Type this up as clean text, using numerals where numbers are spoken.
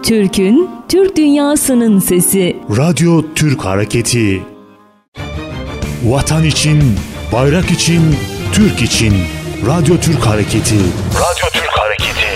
Türk'ün, Türk dünyasının sesi. Radyo Türk Hareketi. Vatan için, bayrak için, Türk için. Radyo Türk Hareketi. Radyo Türk Hareketi.